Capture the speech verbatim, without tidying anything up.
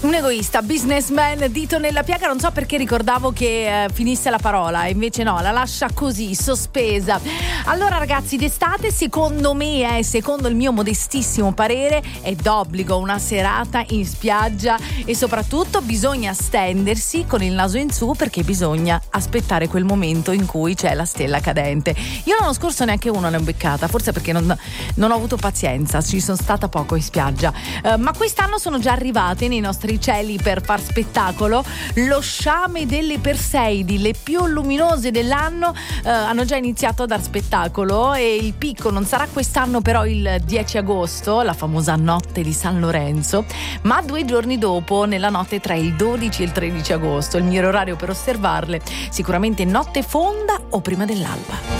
Un egoista, businessman, dito nella piaga. Non so perché ricordavo che eh, finisse la parola, invece no, la lascia così, sospesa. Allora ragazzi, d'estate secondo me, eh, secondo il mio modestissimo parere, è d'obbligo una serata in spiaggia e soprattutto bisogna stendersi con il naso in su, perché bisogna aspettare quel momento in cui c'è la stella cadente. Io l'anno scorso neanche uno ne ho beccata, forse perché non, non ho avuto pazienza, ci sono stata poco in spiaggia, eh, ma quest'anno sono già arrivate nei nostri cieli per far spettacolo lo sciame delle Perseidi, le più luminose dell'anno, eh, hanno già iniziato a dar spettacolo e il picco non sarà quest'anno però il dieci agosto, la famosa notte di San Lorenzo, ma due giorni dopo, nella notte tra il dodici e il tredici agosto. Il mio orario per osservarle sicuramente notte fonda o prima dell'alba.